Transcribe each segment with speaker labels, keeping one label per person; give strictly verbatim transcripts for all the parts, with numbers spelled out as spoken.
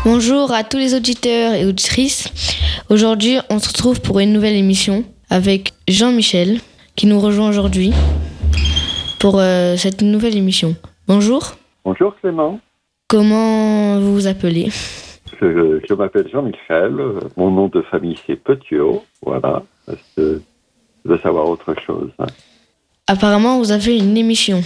Speaker 1: Bonjour à tous les auditeurs et auditrices. Aujourd'hui, on se retrouve pour une nouvelle émission avec Jean-Michel qui nous rejoint aujourd'hui pour euh, cette nouvelle émission. Bonjour.
Speaker 2: Bonjour Clément.
Speaker 1: Comment vous vous appelez ?
Speaker 2: Je, je m'appelle Jean-Michel. Mon nom de famille c'est Petiot. Voilà. Je veux savoir autre chose.
Speaker 1: Apparemment, vous avez une émission.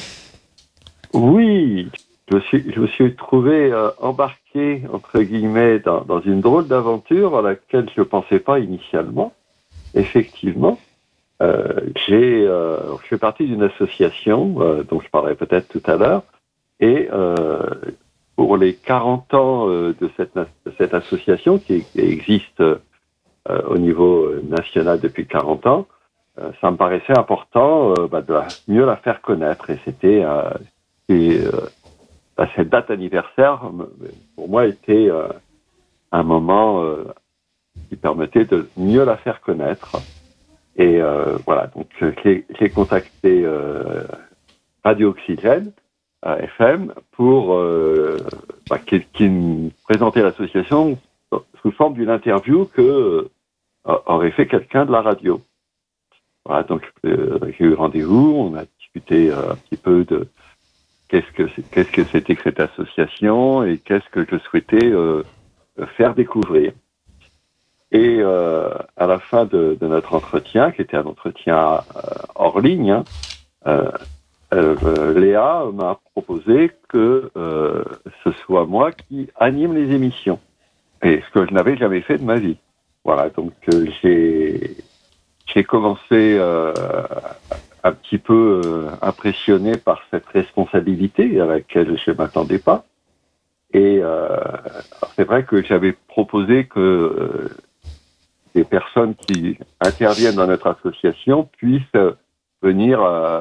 Speaker 2: Oui. Je, suis, je me suis trouvé euh, embarqué, entre guillemets, dans, dans une drôle d'aventure à laquelle je ne pensais pas initialement. Effectivement, euh, j'ai, euh, je fais partie d'une association, euh, dont je parlerai peut-être tout à l'heure, et euh, pour les quarante ans euh, de, cette, de cette association, qui, qui existe euh, au niveau national depuis quarante ans, euh, ça me paraissait important euh, bah, de la, mieux la faire connaître. Et c'était... Euh, et, euh, bah, cette date anniversaire, pour moi, était euh, un moment euh, qui permettait de mieux la faire connaître. Et euh, voilà, donc j'ai, j'ai contacté euh, Radio Oxygène, euh, F M, pour euh, bah, qui, qui me présentait l'association sous forme d'une interview que euh, aurait fait quelqu'un de la radio. Voilà, donc euh, j'ai eu rendez-vous, on a discuté euh, un petit peu de Qu'est-ce que, c'est, qu'est-ce que c'était que cette association et qu'est-ce que je souhaitais euh, faire découvrir. Et euh, à la fin de, de notre entretien, qui était un entretien euh, hors ligne, hein, euh, euh, Léa m'a proposé que euh, ce soit moi qui anime les émissions. Et ce que je n'avais jamais fait de ma vie. Voilà, donc euh, j'ai, j'ai commencé... Euh, un petit peu euh, impressionné par cette responsabilité à laquelle je ne m'attendais pas. Et euh, c'est vrai que j'avais proposé que euh, des personnes qui interviennent dans notre association puissent euh, venir euh,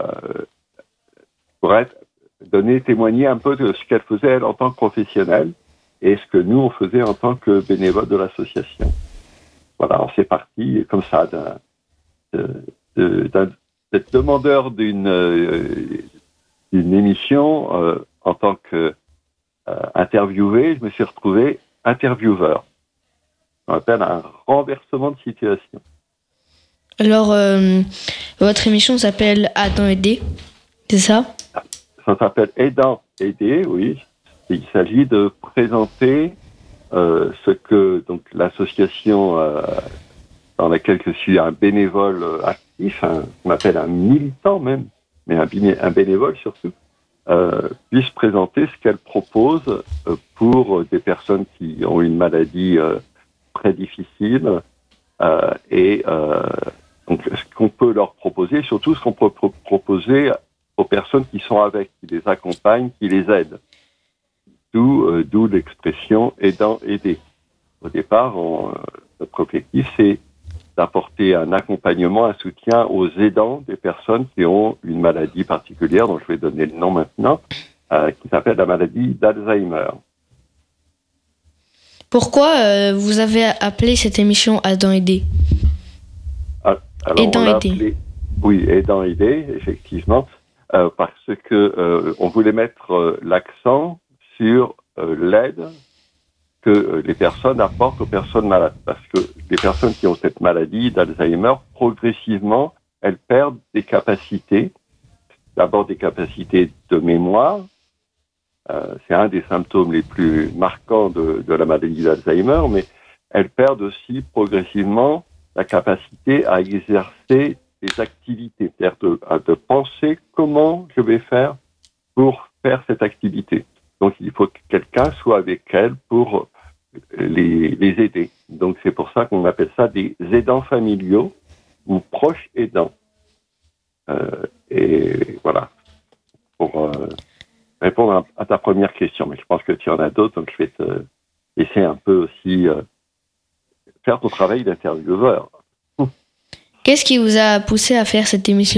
Speaker 2: pour être, donner, témoigner un peu de ce qu'elles faisaient elles, en tant que professionnelles et ce que nous, on faisait en tant que bénévoles de l'association. Voilà, alors c'est parti comme ça d'un, de, d'un d'être demandeur d'une, euh, d'une émission euh, en tant que euh, interviewé, je me suis retrouvé intervieweur. On appelle un renversement de situation.
Speaker 1: Alors, euh, votre émission s'appelle Adam Aidé, c'est ça ?
Speaker 2: Ça s'appelle Aidant Aider, oui. Il s'agit de présenter euh, ce que donc l'association euh, dans laquelle je suis un bénévole actif, un, on appelle un militant même, mais un, un bénévole surtout, euh, puisse présenter ce qu'elle propose euh, pour des personnes qui ont une maladie euh, très difficile euh, et euh, donc ce qu'on peut leur proposer, surtout ce qu'on peut pro- proposer aux personnes qui sont avec, qui les accompagnent, qui les aident. D'où, euh, d'où l'expression aidant, aider. Au départ, on, euh, notre objectif, c'est d'apporter un accompagnement, un soutien aux aidants des personnes qui ont une maladie particulière, dont je vais donner le nom maintenant, euh, qui s'appelle la maladie d'Alzheimer.
Speaker 1: Pourquoi euh, vous avez appelé cette émission Adam Aidé ?
Speaker 2: Alors,
Speaker 1: Aidant
Speaker 2: on l'a
Speaker 1: Aider.
Speaker 2: appelé, oui, Aidant Aider, effectivement, euh, parce que euh, on voulait mettre euh, l'accent sur euh, l'aide que euh, les personnes apportent aux personnes malades. Parce que les personnes qui ont cette maladie d'Alzheimer, progressivement, elles perdent des capacités. D'abord des capacités de mémoire. Euh, c'est un des symptômes les plus marquants de, de la maladie d'Alzheimer, mais elles perdent aussi progressivement la capacité à exercer des activités, c'est-à-dire de, de penser comment je vais faire pour faire cette activité. Donc, il faut que quelqu'un soit avec elles pour les, les aider. Donc, c'est pour ça qu'on appelle ça des aidants familiaux ou proches aidants. Euh, et voilà, pour euh, répondre à, à ta première question. Mais je pense que tu en as d'autres, donc je vais te laisser un peu aussi euh, faire ton travail d'intervieweur.
Speaker 1: Qu'est-ce qui vous a poussé à faire cette émission ?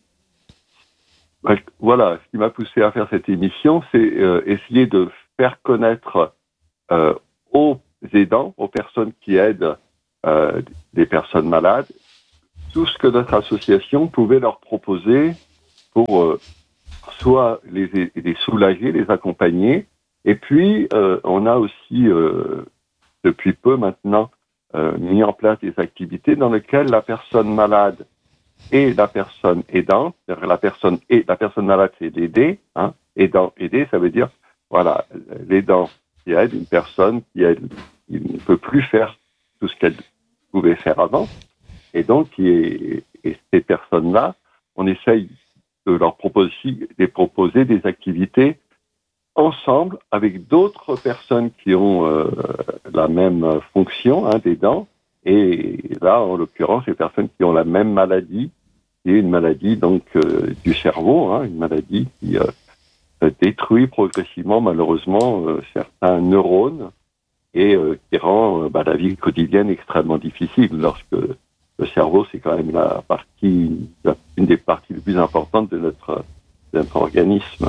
Speaker 2: Voilà, ce qui m'a poussé à faire cette émission, c'est euh, essayer de faire connaître euh, aux aidants, aux personnes qui aident euh, des personnes malades, tout ce que notre association pouvait leur proposer pour euh, soit les, les soulager, les accompagner, Et puis, euh, on a aussi, euh, depuis peu maintenant, euh, mis en place des activités dans lesquelles la personne malade et la personne aidante, c'est-à-dire la personne, et, la personne malade, c'est l'aider, hein, aidant, aider, ça veut dire, voilà, l'aidant qui aide une personne qui, elle, qui ne peut plus faire tout ce qu'elle pouvait faire avant. Et donc, et, et ces personnes-là, on essaye de leur proposer, de proposer des activités ensemble avec d'autres personnes qui ont euh, la même fonction, hein, des dents. Et là, en l'occurrence, les personnes qui ont la même maladie, qui est une maladie donc euh, du cerveau, hein, une maladie qui euh, détruit progressivement, malheureusement, euh, certains neurones et euh, qui rend euh, bah, la vie quotidienne extrêmement difficile lorsque le cerveau, c'est quand même la partie, une des parties les plus importantes de notre, de notre organisme.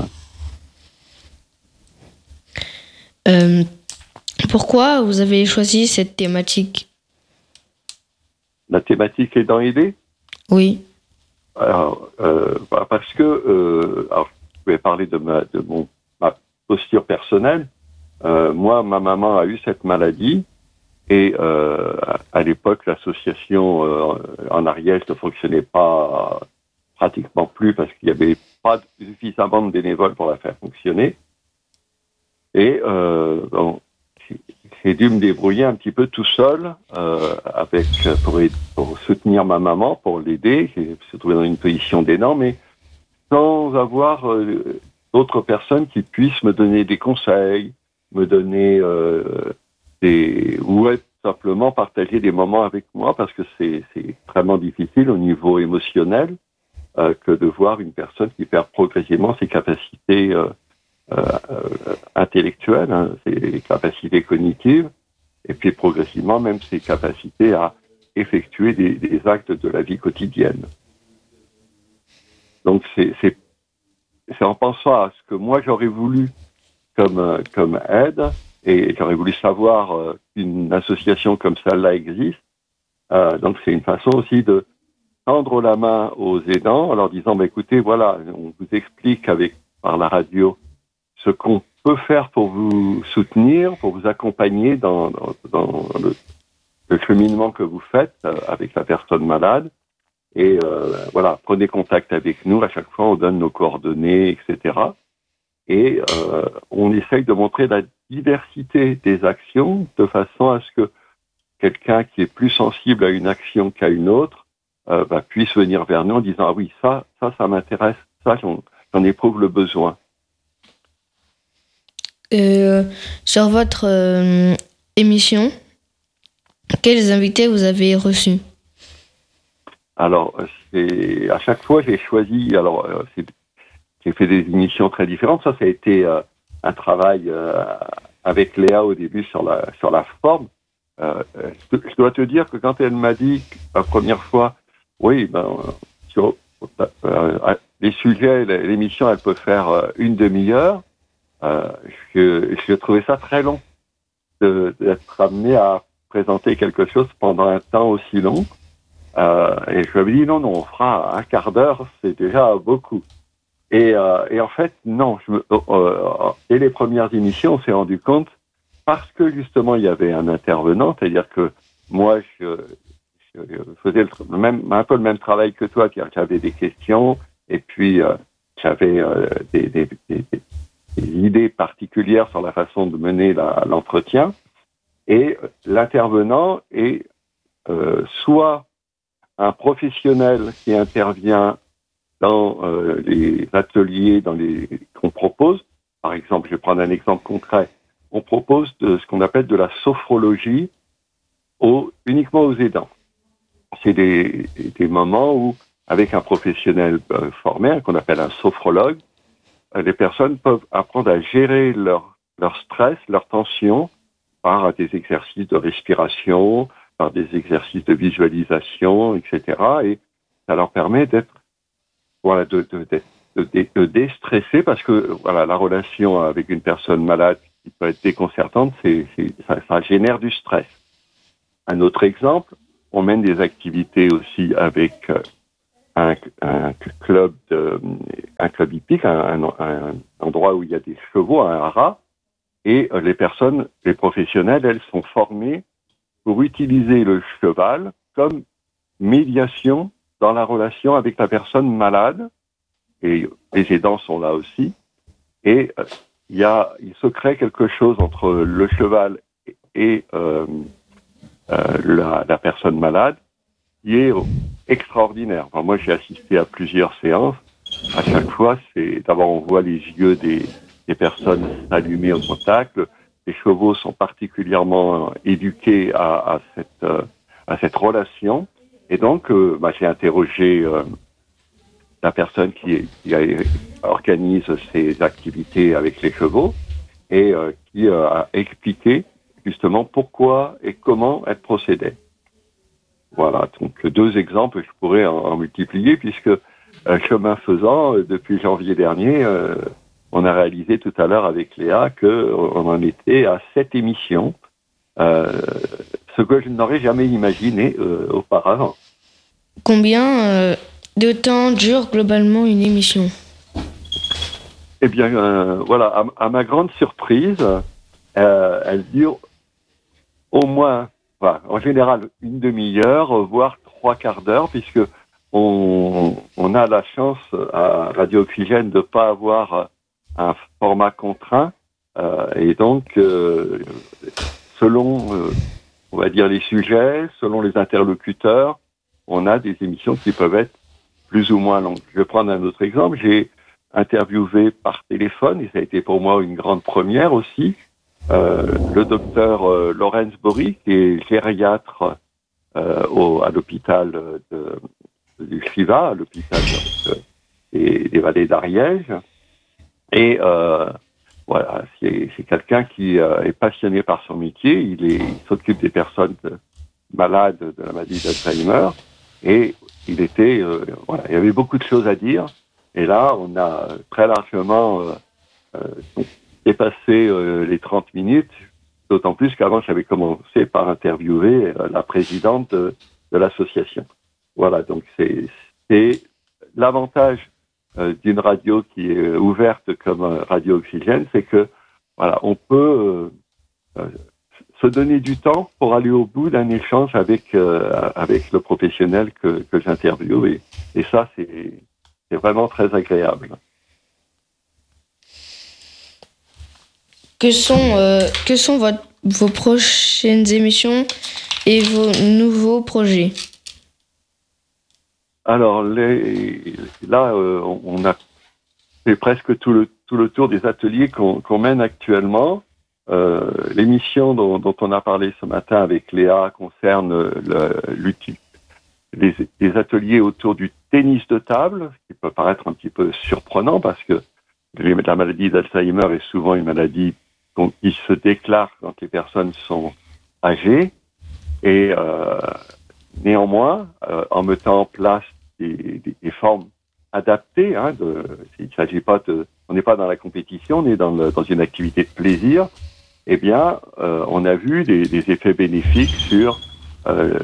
Speaker 1: Euh, pourquoi vous avez choisi cette thématique ?
Speaker 2: La thématique est dans l'idée ?
Speaker 1: Oui.
Speaker 2: Alors, euh, bah, parce que, euh, alors, je vais parler de ma, de mon, ma posture personnelle. Euh, moi, ma maman a eu cette maladie et euh, à l'époque, l'association euh, en Ariège ne fonctionnait pas pratiquement plus parce qu'il n'y avait pas suffisamment de bénévoles pour la faire fonctionner. Et euh, bon, j'ai dû me débrouiller un petit peu tout seul euh, avec pour, pour soutenir ma maman, pour l'aider. Je me suis trouvé dans une position d'aidant, mais sans avoir euh, d'autres personnes qui puissent me donner des conseils, me donner euh, des ou être simplement partager des moments avec moi, parce que c'est, c'est extrêmement difficile au niveau émotionnel euh, que de voir une personne qui perd progressivement ses capacités euh, Euh, euh, intellectuelles, hein, ses capacités cognitives, et puis progressivement même ses capacités à effectuer des, des actes de la vie quotidienne. Donc c'est, c'est, c'est en pensant à ce que moi j'aurais voulu comme, comme aide, et j'aurais voulu savoir euh, qu'une association comme celle-là existe. Euh, donc c'est une façon aussi de tendre la main aux aidants en leur disant, bah, écoutez, voilà, on vous explique avec par la radio ce qu'on peut faire pour vous soutenir, pour vous accompagner dans, dans, dans le, le cheminement que vous faites avec la personne malade. Et euh, voilà, prenez contact avec nous. À chaque fois, on donne nos coordonnées, et cetera. Et euh, on essaye de montrer la diversité des actions de façon à ce que quelqu'un qui est plus sensible à une action qu'à une autre euh, bah, puisse venir vers nous en disant « Ah oui, ça, ça, ça m'intéresse, ça, j'en, j'en éprouve le besoin ».
Speaker 1: Euh, sur votre euh, émission, quels invités vous avez reçus ?
Speaker 2: Alors, c'est, à chaque fois, j'ai choisi... Alors, c'est, j'ai fait des émissions très différentes. Ça, ça a été euh, un travail euh, avec Léa au début sur la, sur la forme. Euh, je, je dois te dire que quand elle m'a dit la première fois, oui, ben, sur euh, les sujets, l'émission, elle peut faire euh, une demi-heure. Euh, je, je trouvais ça très long de, d'être amené à présenter quelque chose pendant un temps aussi long. Euh, et je me dis non, non, on fera un quart d'heure, c'est déjà beaucoup. Et, euh, et en fait, non. Je me, euh, et les premières émissions, on s'est rendu compte, parce que justement il y avait un intervenant, c'est-à-dire que moi, je, je faisais le même, un peu le même travail que toi, c'est-à-dire que j'avais des questions et puis euh, j'avais euh, des, des, des, des idées particulières sur la façon de mener la, l'entretien. Et l'intervenant est euh, soit un professionnel qui intervient dans euh, les ateliers dans les, qu'on propose. Par exemple, je vais prendre un exemple concret. On propose de, ce qu'on appelle de la sophrologie au, uniquement aux aidants. C'est des, des moments où, avec un professionnel euh, formé, qu'on appelle un sophrologue, euh, les personnes peuvent apprendre à gérer leur, leur stress, leur tension, par des exercices de respiration, par des exercices de visualisation, et cetera. Et ça leur permet d'être, voilà, de, de, de, de, de déstresser, parce que voilà, la relation avec une personne malade qui peut être déconcertante, c'est, c'est, ça, ça génère du stress. Un autre exemple, on mène des activités aussi avec un, un club, de, un club hippique, un, un, un endroit où il y a des chevaux, un haras. Et euh, les personnes, les professionnels, elles sont formées pour utiliser le cheval comme médiation dans la relation avec la personne malade. Et les aidants sont là aussi. Et euh, il y a, il se crée quelque chose entre le cheval et euh, euh, la, la personne malade qui est extraordinaire. Enfin, moi, j'ai assisté à plusieurs séances. À chaque fois, c'est d'abord on voit les yeux des, des personnes allumées au contact. Les chevaux sont particulièrement éduqués à, à cette euh, à cette relation. Et donc, euh, bah, j'ai interrogé euh, la personne qui, qui a, organise ces activités avec les chevaux et euh, qui euh, a expliqué justement pourquoi et comment elle procédait. Voilà, donc deux exemples, je pourrais en, en multiplier, puisque euh, chemin faisant, euh, depuis janvier dernier, euh, on a réalisé tout à l'heure avec Léa qu'on en était à sept émissions, euh, ce que je n'aurais jamais imaginé euh, auparavant.
Speaker 1: Combien euh, de temps dure globalement une émission ?
Speaker 2: Eh bien, euh, voilà, à, à ma grande surprise, euh, elle dure au moins, enfin, en général, une demi-heure, voire trois quarts d'heure, puisque on, on a la chance à Radio Oxygène de ne pas avoir un format contraint, euh, et donc, euh, selon, euh, on va dire, les sujets, selon les interlocuteurs, on a des émissions qui peuvent être plus ou moins longues. Je vais prendre un autre exemple. J'ai interviewé par téléphone, et ça a été pour moi une grande première aussi, euh, le docteur euh, Laurence Bory, qui est gériatre euh, au, à l'hôpital de, du Chiva, à l'hôpital de, des, des Vallées d'Ariège. Et euh, voilà, c'est, c'est quelqu'un qui euh, est passionné par son métier. Il, est, il s'occupe des personnes de, malades de la maladie d'Alzheimer. Et il était, euh, voilà, il y avait beaucoup de choses à dire. Et là, on a très largement euh, euh, dépassé euh, les trente minutes, d'autant plus qu'avant, j'avais commencé par interviewer euh, la présidente de, de l'association. Voilà, donc c'est, c'est l'avantage euh, d'une radio qui est ouverte comme euh, Radio Oxygène, c'est que voilà, on peut euh, euh, se donner du temps pour aller au bout d'un échange avec euh, avec le professionnel que, que j'interviewe, et, et ça, c'est c'est vraiment très agréable.
Speaker 1: Que sont, euh, que sont votre, vos prochaines émissions et vos nouveaux projets ?
Speaker 2: Alors, les, là, euh, on a fait presque tout le, tout le tour des ateliers qu'on, qu'on mène actuellement. Euh, l'émission dont, dont on a parlé ce matin avec Léa concerne le, l'util, les, les ateliers autour du tennis de table, ce qui peut paraître un petit peu surprenant parce que la maladie d'Alzheimer est souvent une maladie qui se déclare quand les personnes sont âgées. Et euh, néanmoins, euh, en mettant en place des, des, des formes adaptées, hein, de, il s'agit pas de, on n'est pas dans la compétition, on est dans, le, dans une activité de plaisir. Eh bien, euh, on a vu des, des effets bénéfiques sur euh,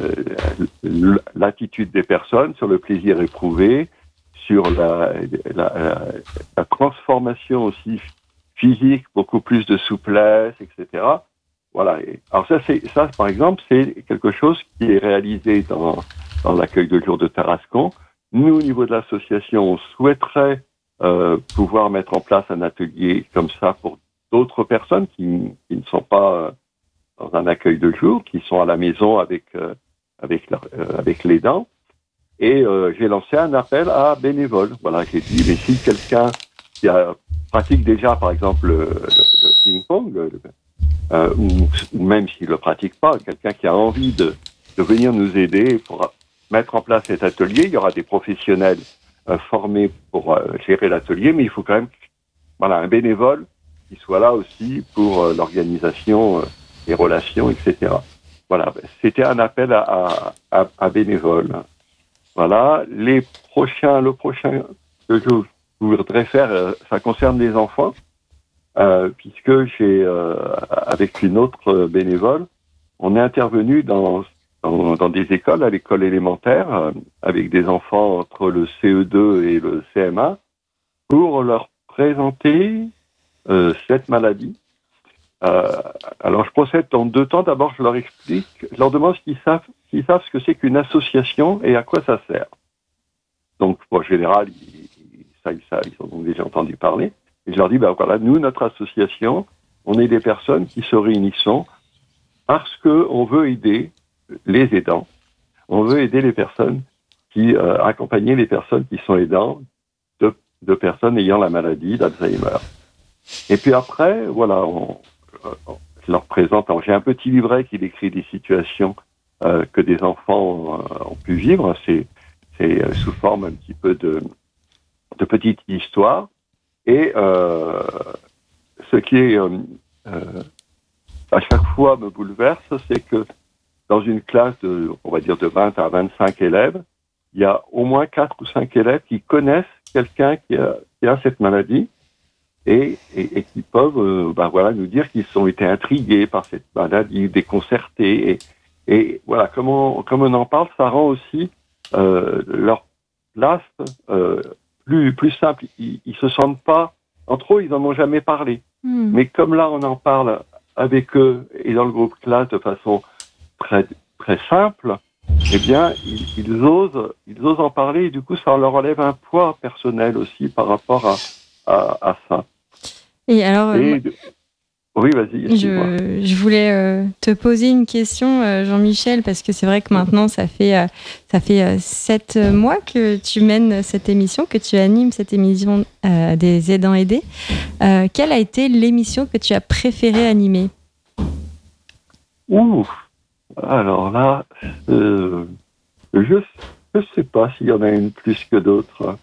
Speaker 2: l'attitude des personnes, sur le plaisir éprouvé, sur la, la, la, la transformation aussi physique, beaucoup plus de souplesse, et cetera. Voilà. Alors ça, c'est ça, par exemple, c'est quelque chose qui est réalisé dans, dans l'accueil de jour de Tarascon. Nous, au niveau de l'association, on souhaiterait euh, pouvoir mettre en place un atelier comme ça pour d'autres personnes qui, qui ne sont pas euh, dans un accueil de jour, qui sont à la maison avec euh, avec leur, euh, avec les dents. Et euh, j'ai lancé un appel à bénévoles. Voilà, j'ai dit, mais si quelqu'un qui a, pratique déjà, par exemple, le, le, le ping-pong, le, euh, ou, ou même s'il ne le pratique pas, quelqu'un qui a envie de, de venir nous aider pour mettre en place cet atelier, il y aura des professionnels euh, formés pour euh, gérer l'atelier, mais il faut quand même voilà, un bénévole qui soit là aussi pour euh, l'organisation, euh, les relations, et cetera. Voilà, c'était un appel à, à, à bénévoles. Voilà, les prochains, le prochain que je voudrais faire, ça concerne les enfants, euh, puisque j'ai, euh, avec une autre bénévole, on est intervenu dans, dans, dans des écoles, à l'école élémentaire, euh, avec des enfants entre le C E deux et le C M un, pour leur présenter euh, cette maladie Euh, alors, je procède en deux temps. D'abord, je leur explique, je leur demande s'ils savent, s'ils savent ce que c'est qu'une association et à quoi ça sert. Donc, en général, ils, ça, ils savent, ils en ont déjà entendu parler. Et je leur dis, ben voilà, nous, notre association, on est des personnes qui se réunissons parce que on veut aider les aidants. On veut aider les personnes qui, euh, accompagner les personnes qui sont aidants de, de personnes ayant la maladie d'Alzheimer. Et puis après, voilà, on, on, je leur présente, alors j'ai un petit livret qui décrit des situations euh, que des enfants euh, ont pu vivre. C'est, c'est euh, sous forme un petit peu de, de petite histoire. Et euh, ce qui est euh, euh, à chaque fois me bouleverse, c'est que dans une classe de, on va dire, de vingt à vingt-cinq élèves, il y a au moins quatre ou cinq élèves qui connaissent quelqu'un qui a, qui a cette maladie et, et, et qui peuvent euh, ben voilà, nous dire qu'ils ont été intrigués par cette maladie, déconcertés. Et, et voilà, comme on, comme on en parle, ça rend aussi euh, leur place euh, plus, plus simple. Ils ne se sentent pas, entre eux, ils n'en ont jamais parlé. Mmh. Mais comme là, on en parle avec eux et dans le groupe classe de façon très, très simple, eh bien, ils, ils osent, ils osent en parler et du coup, ça leur enlève un poids personnel aussi par rapport à, à, à ça.
Speaker 3: Et alors, et,
Speaker 2: euh, oui, vas-y.
Speaker 3: Je, je voulais euh, te poser une question, euh, Jean-Michel, parce que c'est vrai que maintenant, ça fait, euh, ça fait euh, sept mois que tu mènes cette émission, que tu animes cette émission euh, des aidants aidés. Euh, quelle a été l'émission que tu as préféré animer ?
Speaker 2: Ouh, alors là, euh, je ne sais pas s'il y en a une plus que d'autres.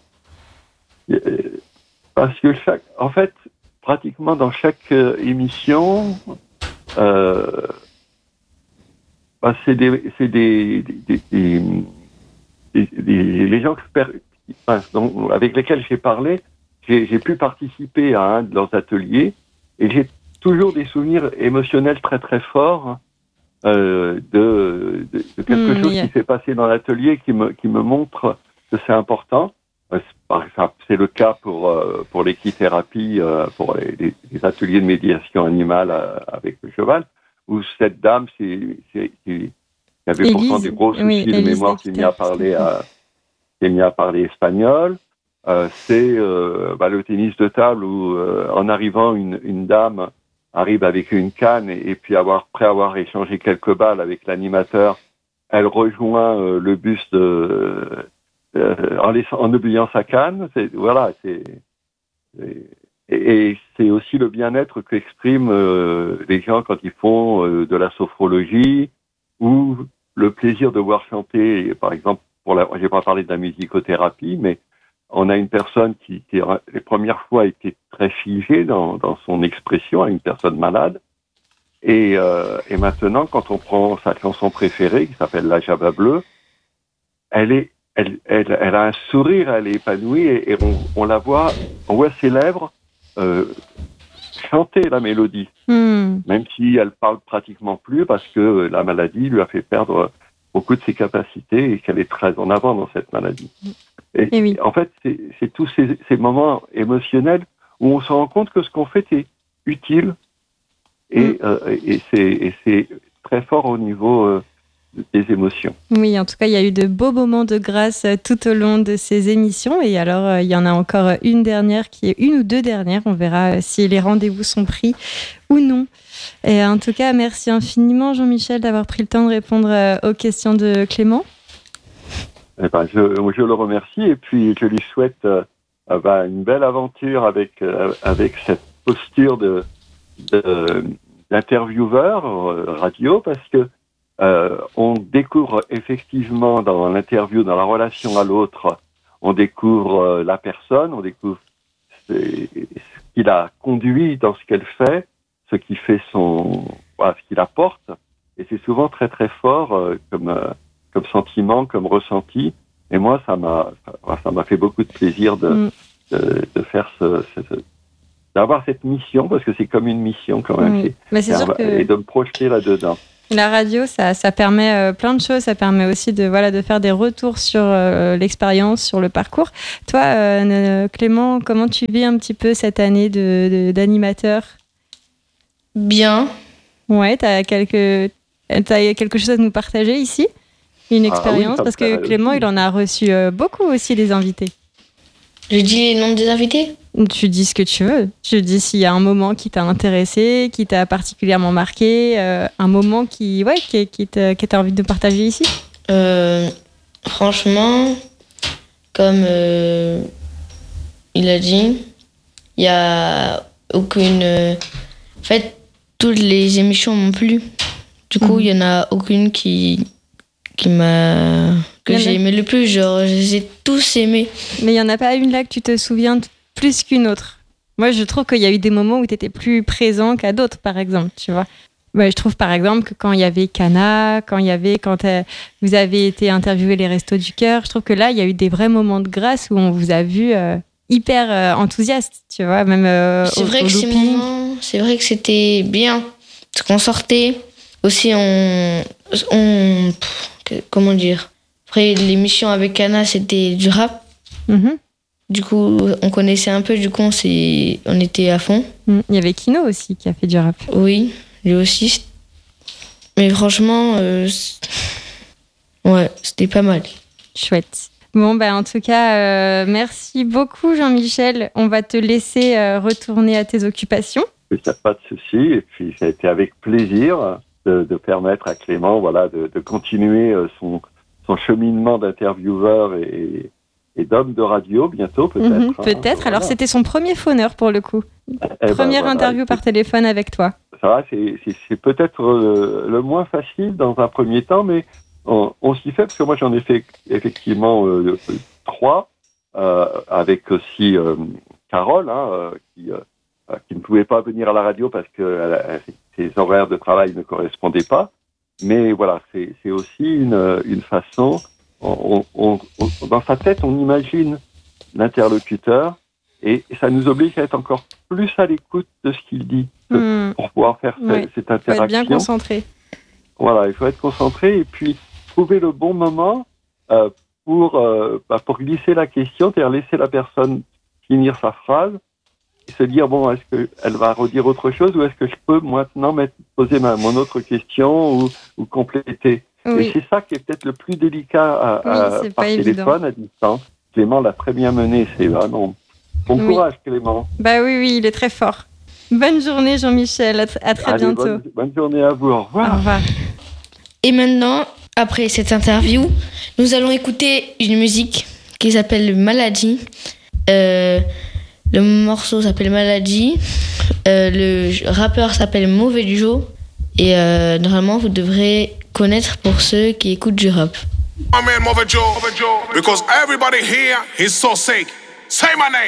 Speaker 2: Parce que chaque, en fait, pratiquement dans chaque euh, émission, euh, bah, c'est des, c'est des, des, des, des, des les gens que, enfin, donc, avec lesquels j'ai parlé, j'ai, j'ai pu participer à un de leurs ateliers et j'ai toujours des souvenirs émotionnels très très forts euh, de, de, de quelque mmh, chose yeah. qui s'est passé dans l'atelier qui me, qui me montre que c'est important. Par exemple, c'est le cas pour euh, pour l'équithérapie, euh, pour les, les, les ateliers de médiation animale euh, avec le cheval, où cette dame, c'est, c'est, qui avait Élise, pourtant des gros soucis oui, de Élise mémoire, qui m'y a parlé, à, qui m'y a parlé espagnol. Euh, c'est euh, bah, le tennis de table où, euh, en arrivant, une, une dame arrive avec une canne et, et puis avoir après avoir échangé quelques balles avec l'animateur, elle rejoint euh, le bus de Euh, en, laissant, en oubliant sa canne, c'est, voilà, c'est, c'est et, et c'est aussi le bien-être qu'expriment euh, les gens quand ils font euh, de la sophrologie ou le plaisir de voir chanter, par exemple, pour la, j'ai pas parlé de la musicothérapie, mais on a une personne qui, qui les premières fois était très figée dans, dans son expression, une personne malade, et, euh, et maintenant, quand on prend sa chanson préférée qui s'appelle La Java Bleue, elle est Elle, elle, elle a un sourire, elle est épanouie et, et on, on la voit, on voit ses lèvres euh, chanter la mélodie, mm. même si elle parle pratiquement plus parce que la maladie lui a fait perdre beaucoup de ses capacités et qu'elle est très en avant dans cette maladie. Et, et oui. En fait, c'est, c'est tous ces, ces moments émotionnels où on se rend compte que ce qu'on fait est utile et, mm. euh, et, c'est, et c'est très fort au niveau euh, des émotions.
Speaker 3: Oui, en tout cas, il y a eu de beaux moments de grâce tout au long de ces émissions. Et alors, euh, il y en a encore une dernière, qui est une ou deux dernières. On verra si les rendez-vous sont pris ou non. Et en tout cas, merci infiniment, Jean-Michel, d'avoir pris le temps de répondre aux questions de Clément.
Speaker 2: Eh ben, je, je le remercie et puis je lui souhaite euh, ben, une belle aventure avec, euh, avec cette posture de, de, d'intervieweur euh, radio parce que Euh, on découvre effectivement dans l'interview, dans la relation à l'autre, on découvre euh, la personne, on découvre ce, ce qui l'a conduit dans ce qu'elle fait, ce qui fait son, voilà, ce qu'il apporte, et c'est souvent très très fort euh, comme euh, comme sentiment, comme ressenti. Et moi, ça m'a ça, ça m'a fait beaucoup de plaisir de mm. de, de faire ce, ce, ce d'avoir cette mission parce que c'est comme une mission quand même,
Speaker 3: oui.
Speaker 2: c'est,
Speaker 3: Mais c'est sûr que...
Speaker 2: et de me projeter là-dedans.
Speaker 3: La radio, ça, ça permet euh, plein de choses. Ça permet aussi de, voilà, de faire des retours sur euh, l'expérience, sur le parcours. Toi, euh, Clément, comment tu vis un petit peu cette année de, de, d'animateur ?
Speaker 1: Bien.
Speaker 3: Ouais, t'as quelque... t'as quelque chose à nous partager ici? Une expérience?
Speaker 2: Ah oui,
Speaker 3: parce que Clément,
Speaker 2: aussi.
Speaker 3: il en a reçu euh, beaucoup aussi des invités.
Speaker 1: Je dis les noms des invités?
Speaker 3: Tu dis ce que tu veux. Tu dis s'il y a un moment qui t'a intéressé, qui t'a particulièrement marqué, euh, un moment qui, ouais, qui, qui t'a, que t'as envie de partager ici.
Speaker 1: Euh, franchement, comme euh, il a dit, il n'y a aucune... euh, en fait, toutes les émissions m'ont plu. Du coup, il
Speaker 3: Mhm.
Speaker 1: n'y en a aucune qui, qui m'a... que
Speaker 3: Il y en a-
Speaker 1: j'ai aimé le plus. Genre, je les ai tous aimés.
Speaker 3: Mais il n'y en a pas une là que tu te souviens de plus qu'une autre. Moi, je trouve qu'il y a eu des moments où tu étais plus présent qu'à d'autres, par exemple, tu vois. Ouais, je trouve, par exemple, que quand il y avait Cana, quand il y avait, quand euh, vous avez été interviewé les Restos du Cœur, je trouve que là, il y a eu des vrais moments de grâce où on vous a vu euh, hyper euh, enthousiaste, tu vois, même euh,
Speaker 1: C'est
Speaker 3: au,
Speaker 1: vrai
Speaker 3: au
Speaker 1: que ces
Speaker 3: looping.
Speaker 1: moments, c'est vrai que c'était bien. Parce qu'on sortait. Aussi, on... on pff, que- comment dire? Après, l'émission avec Anna, c'était du rap.
Speaker 3: Mhm.
Speaker 1: Du coup, on connaissait un peu, du coup, on, s'est- on était à fond.
Speaker 3: Mm. Il y avait Kino aussi qui a fait du rap.
Speaker 1: Oui, lui aussi. Mais franchement, euh, c'est- ouais, c'était pas mal.
Speaker 3: Chouette. Bon, ben, en tout cas, euh, merci beaucoup, Jean-Michel. On va te laisser euh, retourner à tes occupations.
Speaker 2: Il n'y a pas de souci. Et puis, ça a été avec plaisir de, de permettre à Clément, voilà, de, de continuer euh, son, son cheminement d'intervieweur et, et d'homme de radio bientôt, peut-être.
Speaker 3: Mhm,
Speaker 2: hein.
Speaker 3: peut-être.
Speaker 2: Voilà.
Speaker 3: Alors, c'était son premier phoneur pour le coup.
Speaker 2: Eh ben,
Speaker 3: Première
Speaker 2: voilà.
Speaker 3: interview par téléphone avec toi.
Speaker 2: Ça va, c'est, c'est, c'est peut-être euh, le moins facile dans un premier temps, mais on, on s'y fait, parce que moi j'en ai fait effectivement euh, trois, euh, avec aussi euh, Carole, hein, euh, qui, euh, qui ne pouvait pas venir à la radio parce que euh, ses horaires de travail ne correspondaient pas. Mais voilà, c'est, c'est aussi une, une façon, on, on, on, dans sa tête, on imagine l'interlocuteur, et ça nous oblige à être encore plus à l'écoute de ce qu'il dit,
Speaker 3: Hmm,
Speaker 2: pour pouvoir faire
Speaker 3: Ouais.
Speaker 2: cette, cette
Speaker 3: faut être bien
Speaker 2: interaction.
Speaker 3: concentré.
Speaker 2: Voilà, il faut être concentré et puis trouver le bon moment euh, pour, euh, bah, pour glisser la question, c'est-à-dire laisser la personne finir sa phrase et se dire, bon, est-ce qu'elle va redire autre chose ou est-ce que je peux maintenant mettre, poser ma, mon autre question ou, ou compléter. Et
Speaker 3: Oui,
Speaker 2: c'est ça qui est peut-être le plus délicat à,
Speaker 3: Oui,
Speaker 2: à-
Speaker 3: c'est
Speaker 2: par
Speaker 3: pas
Speaker 2: téléphone, à distance. Clément l'a très bien mené, c'est vraiment bon
Speaker 3: Oui.
Speaker 2: courage Clément.
Speaker 3: bah oui, oui, il est très fort. Bonne journée, Jean-Michel. À, tr- à très
Speaker 2: Allez,
Speaker 3: bientôt.
Speaker 2: bonne, bonne journée à vous, au revoir.
Speaker 3: Au revoir.
Speaker 1: Et maintenant, après cette interview, nous allons écouter une musique qui s'appelle Maladie. Euh, le morceau s'appelle Maladie. Euh, le rappeur s'appelle Mauvais du Jour. Et euh, normalement, vous devrez connaître pour ceux qui écoutent du rap.
Speaker 4: My man Mother Joe, because everybody here is so sick. Say my name.